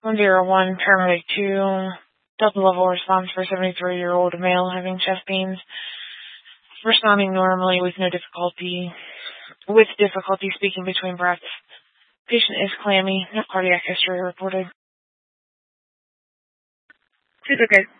101, paramedic 2, Delta level response for 73-year-old male having chest pains, responding normally with difficulty speaking between breaths. Patient is clammy, no cardiac history reported. She's okay.